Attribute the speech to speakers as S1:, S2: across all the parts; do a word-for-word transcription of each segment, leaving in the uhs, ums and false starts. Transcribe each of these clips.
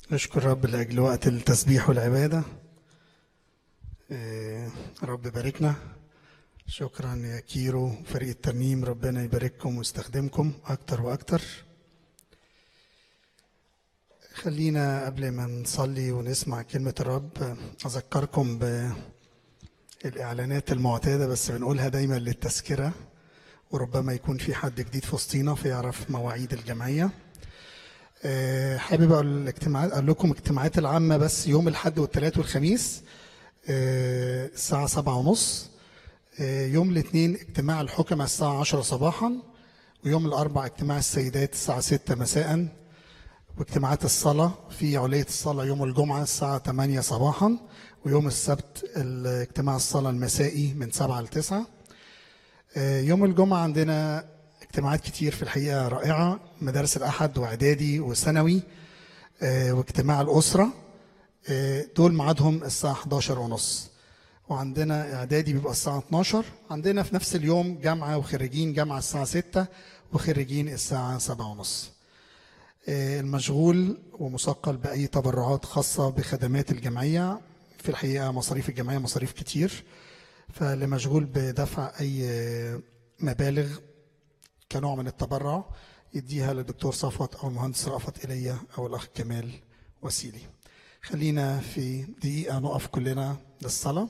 S1: نشكر رب لأجل وقت التسبيح والعبادة. إيه، رب باركنا. شكرا يا كيرو فريق الترنيم، ربنا يبارككم ويستخدمكم أكتر وأكتر. خلينا قبل ما نصلي ونسمع كلمة الرب أذكركم بالإعلانات المعتادة، بس بنقولها دايما للتذكرة، وربما يكون في حد جديد في وسطينا فيعرف مواعيد الجمعية. حابب اقول الاجتماعات اقول لكم اجتماعات العامه بس يوم الاحد والثلاث والخميس الساعه سبعة ونص. يوم الاثنين اجتماع الحكماء الساعه عشرة صباحا، ويوم الاربع اجتماع السيدات الساعه ستة مساء. واجتماعات الصلاه في عليه الصلاه يوم الجمعه الساعه ثمانية صباحا، ويوم السبت اجتماع الصلاه المسائي من سبعة ل تسعة. يوم الجمعه عندنا اجتماعات كتير في الحقيقة رائعة، مدارس الأحد وإعدادي وثانوي واجتماع الأسرة، دول ميعادهم الساعة حداشر ونص، وعندنا إعدادي بيبقى الساعة اتناشر. عندنا في نفس اليوم جامعة وخريجين جامعة الساعة ستة وخريجين الساعة سبعة ونص. المشغول ومثقل بأي تبرعات خاصة بخدمات الجمعية، في الحقيقة مصاريف الجمعية مصاريف كتير، فاللي مشغول بدفع أي مبالغ كنوع من التبرع يديها للدكتور صفوت أو المهندس رأفت إلي أو الأخ كمال وسيلي. خلينا في دقيقة نقف كلنا للصلاة.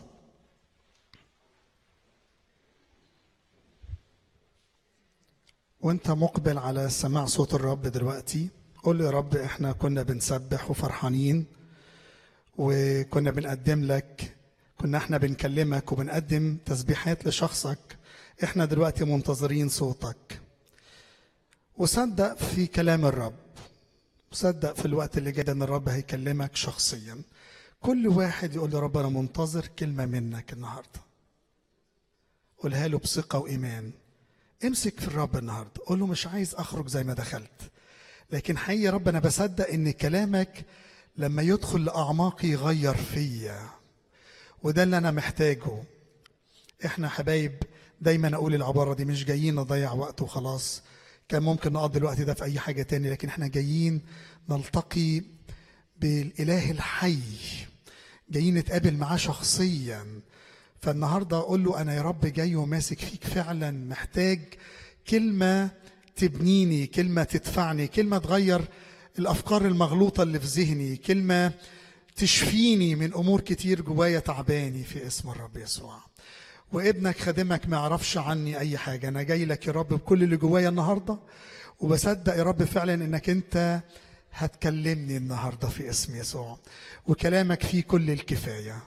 S1: وانت مقبل على سماع صوت الرب دلوقتي، قول يا رب احنا كنا بنسبح وفرحانين وكنا بنقدم لك، كنا احنا بنكلمك وبنقدم تسبيحات لشخصك، احنا دلوقتي منتظرين صوتك. وصدق في كلام الرب، وصدق في الوقت اللي جاي ان الرب هيكلمك شخصيا. كل واحد يقول يا رب انا منتظر كلمة منك النهاردة، قولها له بثقة وإيمان. امسك في الرب النهاردة، قول له مش عايز أخرج زي ما دخلت، لكن حقيقي يا رب أنا بصدق إن كلامك لما يدخل لأعماقي يغير فيا، وده اللي أنا محتاجه. إحنا حبايب دايما أقول العبارة دي، مش جايين نضيع وقت وخلاص، كان ممكن نقضي الوقت ده في أي حاجة تاني، لكن إحنا جايين نلتقي بالإله الحي، جايين نتقابل معاه شخصيا. فالنهاردة أقول له أنا يا رب جاي وماسك فيك فعلا، محتاج كلمة تبنيني، كلمة تدفعني، كلمة تغير الأفكار المغلوطة اللي في ذهني، كلمة تشفيني من أمور كتير جوايا تعباني في اسم الرب يسوع. وابنك خادمك ما يعرفش عني أي حاجة، أنا جاي لك يا رب بكل اللي جوايا النهاردة، وبصدق يا رب فعلا إنك أنت هتكلمني النهاردة في اسم يسوع، وكلامك فيه كل الكفاية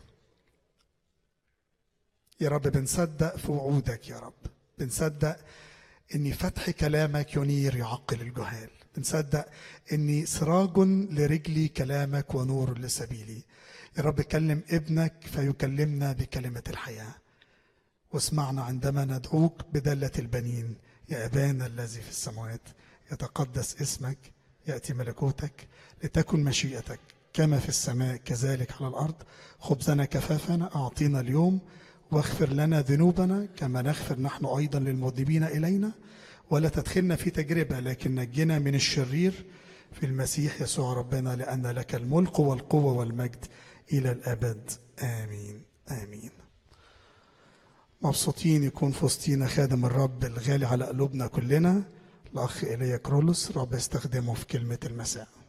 S1: يا رب. بنصدق في وعودك يا رب، بنصدق إن فتح كلامك ينير يعقل الجهال، بنصدق إن سراج لرجلي كلامك ونور لسبيلي. يا رب كلم ابنك فيكلمنا بكلمة الحياة، واسمعنا عندما ندعوك بدلة البنين. يا أبانا الذي في السماوات، يتقدس اسمك، يأتي ملكوتك، لتكن مشيئتك كما في السماء كذلك على الأرض. خبزنا كفافنا أعطينا اليوم، واغفر لنا ذنوبنا كما نغفر نحن أيضا للمذنبين إلينا، ولا تدخلنا في تجربة لكن نجنا من الشرير في المسيح يسوع ربنا، لأن لك الملك والقوة والمجد إلى الأبد. آمين آمين. مبسوطين يكون في وسطينا خادم الرب الغالي على قلوبنا كلنا، الأخ إيليا كرولوس، رب يستخدمه في كلمة المساء.